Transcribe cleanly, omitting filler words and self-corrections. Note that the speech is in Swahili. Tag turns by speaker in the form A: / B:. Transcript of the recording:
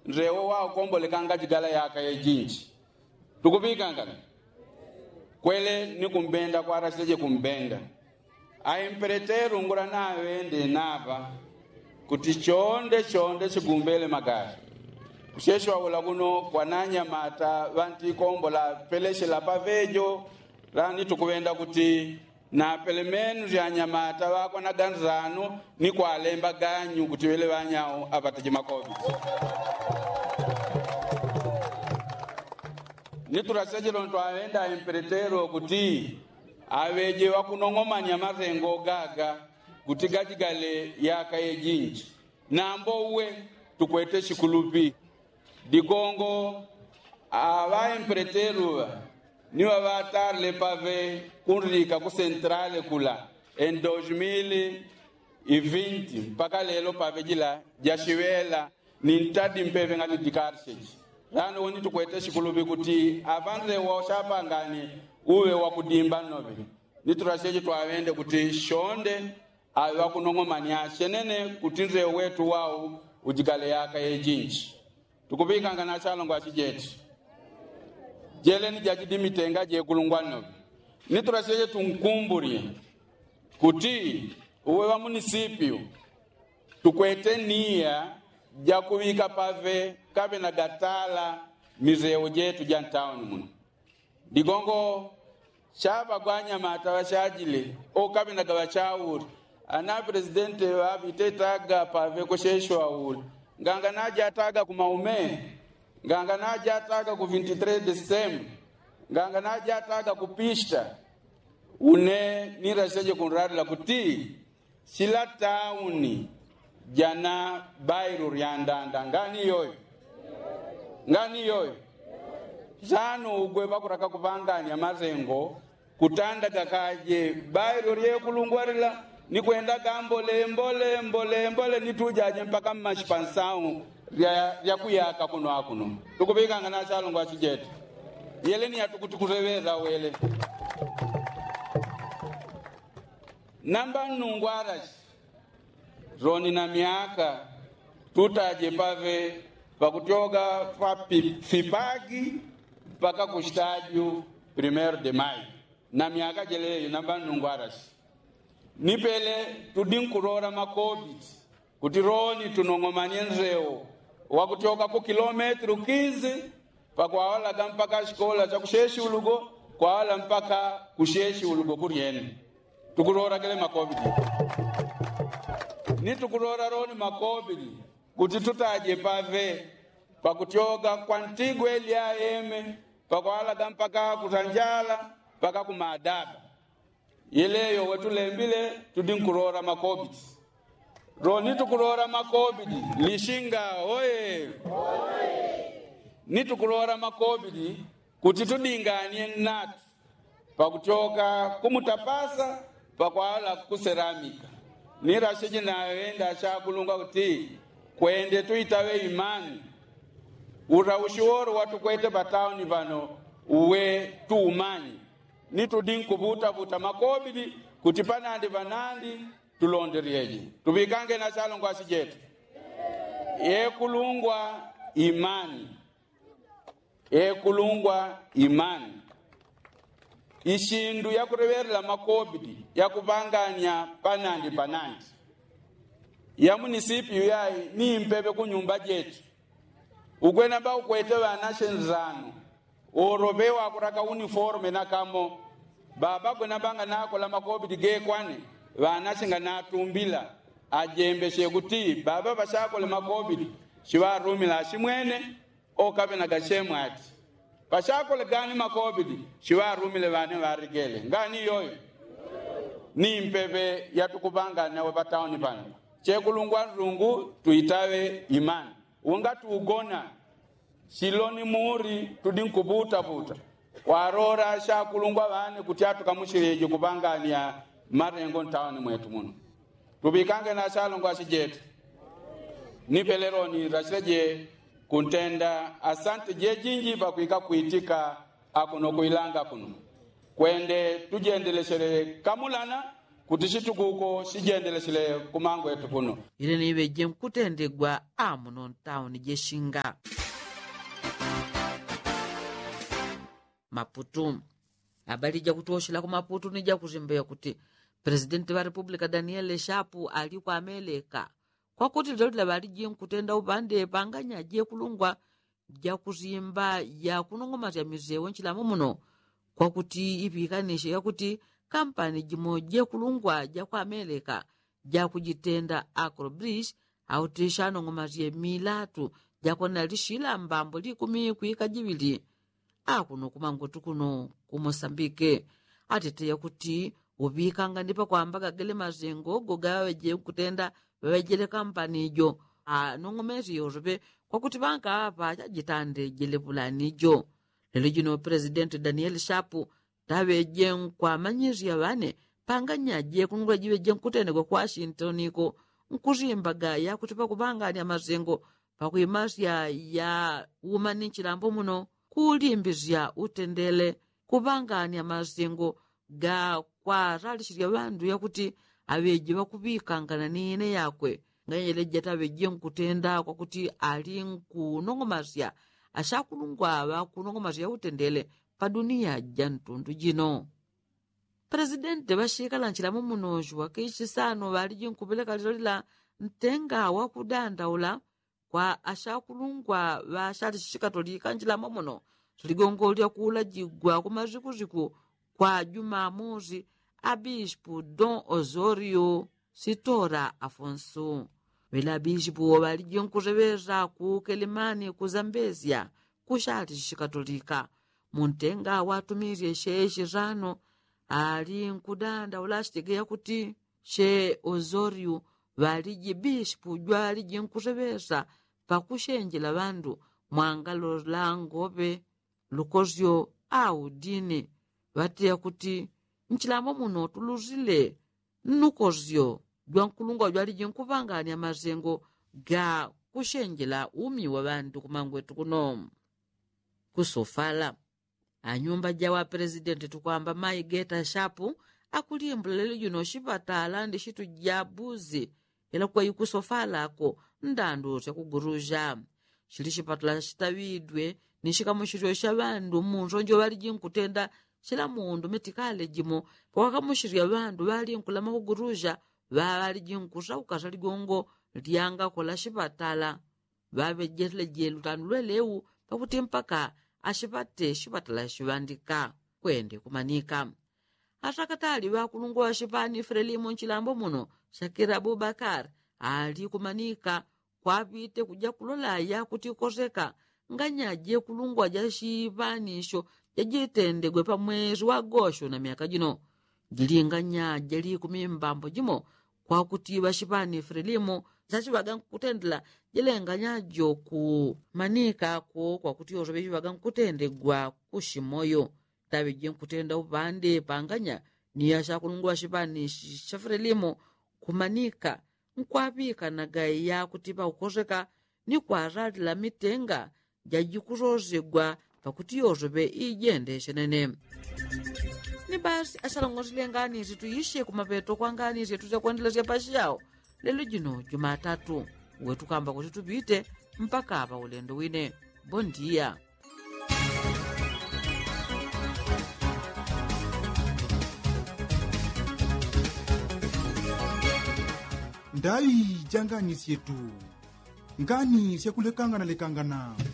A: nrewo wa kombole kanga jigala yaka ye jinji tukubikanga kwele ni kumbenda kwa rasije kumbenda aimpereteru ngura nawe ndi napa kuti chonde chigumbele magari kusheshwa ula kuno kwananya mata vanti kombola peleshe la pavejo rani tukubenda kuti na pelemenu ya nyamata wako na ganzano ni kwa lemba ganyu kuti wele wanyao apataje makobi ni turaseje lonto aenda imperetero kuti aveje wakunongomanya mazengo gaga kuti gajigale yaka yejinji nambo uwe tukwete shikulupi digongo ava imperetero ni wavatar le pave kunrika ku centrale kula en 2020 mpaka lelo pave jila jashivela ni ntadi mpeve ngati dikarsheji rano woni tukwete shikulubi kuti avanze wa shapa ngani uwe wa kudimba nobe niturasheji twawende kuti shonde awa kunongomanya shenene kuti nze wetu wao ujigale yaka yejinji tukubika ngana chalongo achijeti jele ni jajidimi tenga je kulungwano niturasheje tunkumburi kuti uwe wa munisipio tukwete nia jakuvika pave kabe na gatala mizeo jetu jantown muno digongo shaba gwanya matawa shajile o kabe na gawachauri ana presidente wa bitetaga pave kosheshwa ul nganga naja ataga kumaume nganga naja ataga ku 23 December nganga naja ataga kupishta une nirasheje kunradla kuti sila tauni jana bairu yandanda ngani yoyo zano ugwe bakuraka kubanganya mazengo kutanda kakaje bairu ye kulungwarila ni kwenda mbole nitujaje mpaka mashpansao ya kuyaka kuno tukubika ngana chalongo achijete yele ni atukutukureweza wele namba nungwarashi roni na miaka tutaje pave pakutoga fipagi mpaka kushtadio 1 de Mayo na miaka jeleyo namba nungwarashi nipele tudinkurora makobit kuti roni tunongomanye nzeo wakutoka ku kilometru 15 pakwawala mpaka shikola cha kusheshi ulugo kwawala mpaka kusheshi ulugo kuriene tukurora kele makobit ni tukurora roni makobit kuti tutaje pave pakutoka kwa Ntigwe elia eme pakwawala mpaka kutanjala mpaka kumadaba yeleyo wetulembile tudinkurora makobit roni tukurora makobit lishinga oye ni tukurora makobit kuti tudinganie natu pakutoka kumutapasa pakwala kuseramika ni rasheje naenda chakulunga kuti kwende tuitawe imani urawushoro watu kwete bataoni bano uwe tuumanyi nitudinkubuta makobidi kuti panandi banandi tulonderieje tubikange na chalongo asijetu ekulungwa imani ishindu ya kureverla makobidi ya kubanganya panandi ya munisipio yai ni mpebe kunyumba jetu ukwena ba ukwete wana shenzano orobewa kuraka uniforme na kamo baba kwena banga nako la makobidi ge kwane wana singa natumbila ajembe shekuti baba bashako le makobidi shiwa rumila shimwene okabe na gashemu ati bashako le gani makobidi shiwa rumile bane warigele ngani yoyo ni mpebe ya tukubanga nawe bataoni bana chekulungwa rungu tuitawe imani ungatu ugona siloni muri tudinkubuta warora shakulungwa bane kutiatu kamushireje kubangania marengo ntawani mwetu muno tubikange na shalongo asijetu nipelero ni rasheje kuntenda asante jejinji bakuika kuitika akuno kuilanga kuno kwende tujendeleshere kamulana kuti chitukuko chijendelesele kumango yetu kuno.
B: Ile niwe jemkutendegwa amuno town jeshinga. Maputo. Habari ja kutoshela ku Maputo ni ja kuzimbeya kuti Presidenti wa Republika Daniel Shapu alikuwa ameleka. Kwa kuti lero labari jemkutenda upande panganya je kulungwa ja kuzimba ya kunongoma ya mizewe nchilamo muno. Kwa kuti ipikanishe ya kuti kampani jimoje kulungwa ja kwa Amerika ja kujitenda Agrobridge autishano ngomazie milatu ja kona lishila mbambo likumi kuika jibili akuno kumangotu kuno ku Mosambike ateteya kuti ubikanga ndipo kwambaga gele mazengo gogawe je kutenda wejele kampani jo nongomezi yozobe kwa kuti banka apa jitande jele fulani jo. Lelo jino President Daniel Shapu tawe jen kwa manyizi ya wane panganya je kunungwa jiwe jen kutene kwa Washington niko nkuzimbaga ya kutipa kubanga ni amazengo pakuimasya ya umanichi lambo muno kulimbizya utendele kubanga ni amazengo ga kwa ralishirya wandu ya kuti aweje wakubikangana ni ine yakwe nganyele jatawe jen kutenda kwa kuti alinku nongomasya ashakulungwa wa kunongomasya utendele pa dunia jantundu jino. Presidente bashika lanchilamo muno wakichisano waliji nkupeleka lilolila ntenga wakudandaula kwa ashakulungwa wa shati katolika nchilamo muno ligongolya kula jigwa kumazikuziku kwa Jumamosi Abispo Don Osorio Sitora Afonso. Wela Abispo waliji nkuzeweza ku Kelimani ku Zambezia ku shati katolika muntenga watumirie sheeshi rano ali nkudanda ulashitegea kuti she Osorio waliji Bispo jwaliji nkuzeweza pakushenjela bandu mwangalo la ngobe lukozyo au dini watia kuti nchilamo muno tuluzile nukozyo jwankulungwa jwaliji nkuvangani amazengo ga kushenjela umi wa bandu kumangwetu kuno. Kusofala anyumba jawa Presidenti tukwamba Mai Geta Shapu akulimbulele juno shipatala ndi shitu jabuzi ila kwa yukusofala ako ndandu chakuguruja shili shipatala shitawidwe nishikamushirio sha bandu munjonjo waliji nkutenda shila mundu metikale jimo pawakamushiria bandu wali nkulama kuguruja waliji nkusauka shaligongo lianga kola shipatala wabejetele jelu tanulweleu pakuti mpaka ashipate shipatala shivandika kwende kumanika. Ashakatali wakulungu wa shipani Frelimo nchilambo muno Shakira Abubakar ali kumanika kwa pite kuja kulola ya kutikozeka nganyaje kulungwa ja shipanisho jajitendegwe pa mwezi wa Agosho na miaka jino jilinga jali kumimbambo jimo kwa kutiwa shipani Frelimo zachiwaga nkutendela jelenga nyajo ku manika ko kwa kuti yozobe chiwaga nkutendegwa kushimoyo tawe je nkutenda upande panganya ni yasha kulungwa shipani cha Frelimo kumanika nkwapika na gai ya kutipa ukozeka ni kwa radi la mitenga jajikurozegwa pakuti yozobe ijende shenene. Ni basi asalongozile ngani zituishe kumapeto kwa ngani zetu kuendelezea pashi yao lelo jino Jumatatu wetu kamba kuti tupite mpaka apa ulendo wine. Bondia.
C: Ndai jangani sietu ngani siakulekangana lekangana